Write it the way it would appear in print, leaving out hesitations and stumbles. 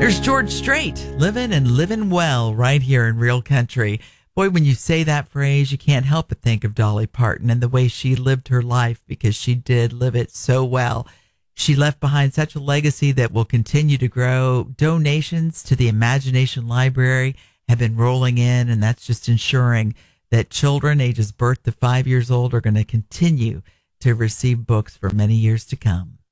Here's George Strait, living and living well right here in Real Country. Boy, when you say that phrase, you can't help but think of Dolly Parton and the way she lived her life, because she did live it so well. She left behind such a legacy that will continue to grow. Donations to the Imagination Library have been rolling in, and that's just ensuring that children ages birth to 5 years old are going to continue to receive books for many years to come.